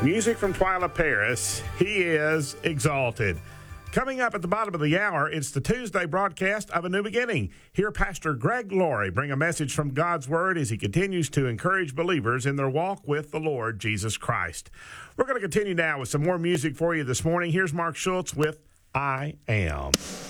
Music from Twyla Paris. He is exalted. Coming up at the bottom of the hour, it's the Tuesday broadcast of A New Beginning. Hear Pastor Greg Laurie bring a message from God's Word as he continues to encourage believers in their walk with the Lord Jesus Christ. We're going to continue now with some more music for you this morning. Here's Mark Schultz with I Am.